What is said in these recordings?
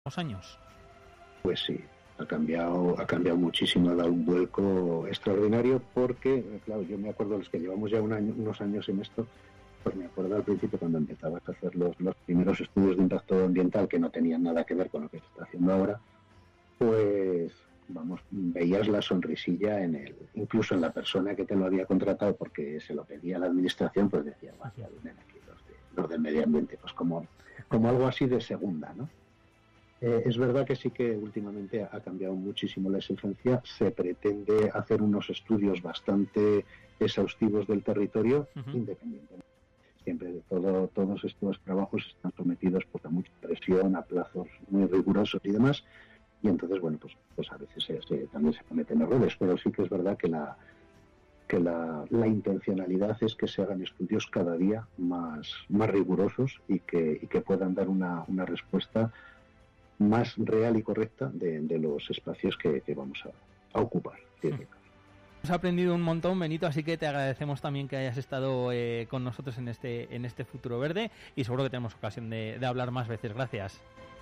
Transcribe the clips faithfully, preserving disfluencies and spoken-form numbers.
años. Pues sí, ha cambiado, ha cambiado muchísimo, ha dado un vuelco extraordinario porque, claro, yo me acuerdo, los que llevamos ya un año, unos años en esto, pues me acuerdo al principio cuando empezabas a hacer los, los primeros estudios de impacto ambiental que no tenían nada que ver con lo que se está haciendo ahora, pues, vamos, veías la sonrisilla en el, incluso en la persona que te lo había contratado porque se lo pedía a la administración, pues decía, vaya, vienen aquí los, de, los del medio ambiente, pues como, como algo así de segunda, ¿no? Eh, es verdad que sí que últimamente ha cambiado muchísimo la exigencia. Se pretende hacer unos estudios bastante exhaustivos del territorio, uh-huh. independientemente. Siempre de todo, todos estos trabajos están sometidos pues, a mucha presión, a plazos muy rigurosos y demás. Y entonces, bueno, pues, pues a veces se, se, también se cometen errores, pero sí que es verdad que la que la, la intencionalidad es que se hagan estudios cada día más, más rigurosos y que, y que puedan dar una, una respuesta más real y correcta de, de los espacios que, que vamos a, a ocupar. Sí. Hemos aprendido un montón, Benito, así que te agradecemos también que hayas estado eh, con nosotros en este en este Futuro Verde y seguro que tenemos ocasión de, de hablar más veces. Gracias.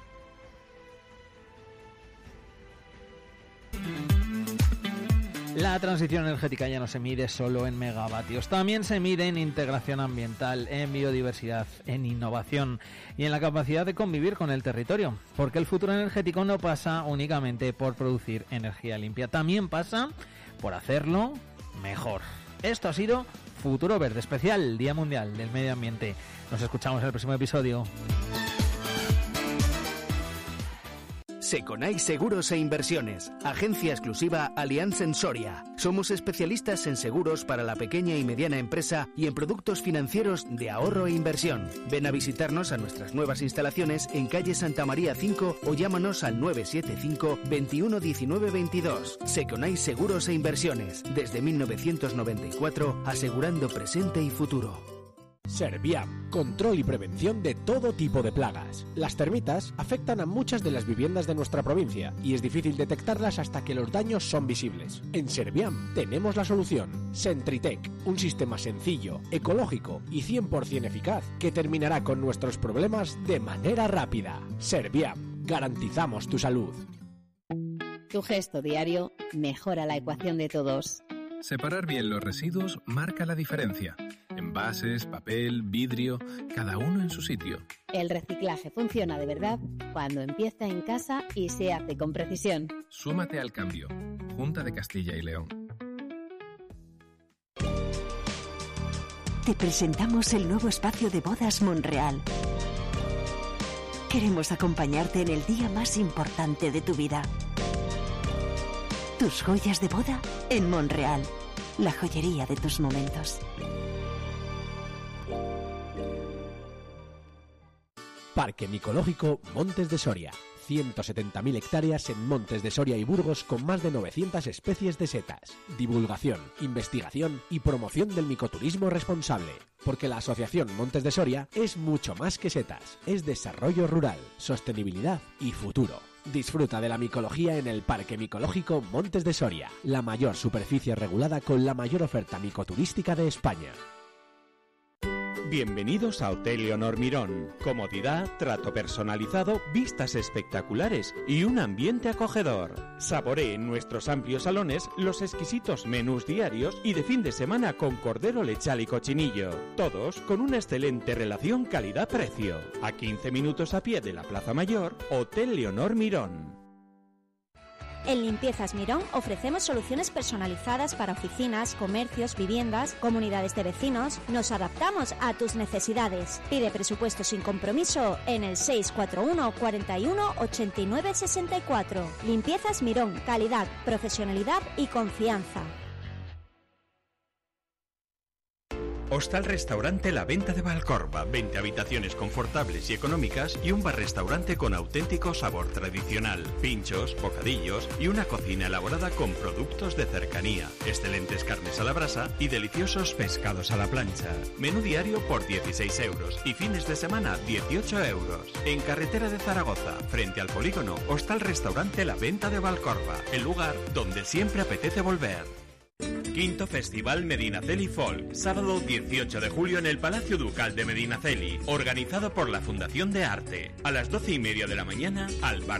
La transición energética ya no se mide solo en megavatios, también se mide en integración ambiental, en biodiversidad, en innovación y en la capacidad de convivir con el territorio, porque el futuro energético no pasa únicamente por producir energía limpia, también pasa por hacerlo mejor. Esto ha sido Futuro Verde Especial, Día Mundial del Medio Ambiente. Nos escuchamos en el próximo episodio. Seconai Seguros e Inversiones, agencia exclusiva Allianz en Soria. Somos especialistas en seguros para la pequeña y mediana empresa y en productos financieros de ahorro e inversión. Ven a visitarnos a nuestras nuevas instalaciones en calle Santa María cinco o llámanos al nueve siete cinco, veintiuno diecinueve veintidós. Seconai Seguros e Inversiones, desde mil novecientos noventa y cuatro, asegurando presente y futuro. Serviam, control y prevención de todo tipo de plagas. Las termitas afectan a muchas de las viviendas de nuestra provincia y es difícil detectarlas hasta que los daños son visibles. En Serviam tenemos la solución. Sentritec, un sistema sencillo, ecológico y cien por ciento eficaz que terminará con nuestros problemas de manera rápida. Serviam, garantizamos tu salud. Tu gesto diario mejora la ecuación de todos. Separar bien los residuos marca la diferencia. Envases, papel, vidrio, cada uno en su sitio. El reciclaje funciona de verdad cuando empieza en casa y se hace con precisión. Súmate al cambio. Junta de Castilla y León. Te presentamos el nuevo espacio de bodas Monreal. Queremos acompañarte en el día más importante de tu vida. Tus joyas de boda en Monreal, la joyería de tus momentos. Parque Micológico Montes de Soria. ciento setenta mil hectáreas en Montes de Soria y Burgos con más de novecientas especies de setas. Divulgación, investigación y promoción del micoturismo responsable. Porque la Asociación Montes de Soria es mucho más que setas. Es desarrollo rural, sostenibilidad y futuro. Disfruta de la micología en el Parque Micológico Montes de Soria, la mayor superficie regulada con la mayor oferta micoturística de España. Bienvenidos a Hotel Leonor Mirón. Comodidad, trato personalizado, vistas espectaculares y un ambiente acogedor. Saboree en nuestros amplios salones los exquisitos menús diarios y de fin de semana con cordero, lechal y cochinillo. Todos con una excelente relación calidad-precio. A quince minutos a pie de la Plaza Mayor, Hotel Leonor Mirón. En Limpiezas Mirón ofrecemos soluciones personalizadas para oficinas, comercios, viviendas, comunidades de vecinos. Nos adaptamos a tus necesidades. Pide presupuesto sin compromiso en el seis cuatro uno, cuarenta y uno, ochenta y nueve, sesenta y cuatro. Limpiezas Mirón, calidad, profesionalidad y confianza. Hostal Restaurante La Venta de Valcorba, veinte habitaciones confortables y económicas y un bar-restaurante con auténtico sabor tradicional, pinchos, bocadillos y una cocina elaborada con productos de cercanía, excelentes carnes a la brasa y deliciosos pescados a la plancha. Menú diario por dieciséis euros y fines de semana dieciocho euros. En carretera de Zaragoza, frente al polígono, Hostal Restaurante La Venta de Valcorba, el lugar donde siempre apetece volver. Quinto Festival Medinaceli Folk, sábado dieciocho de julio en el Palacio Ducal de Medinaceli, organizado por la Fundación de Arte. A las doce y media de la mañana, al bar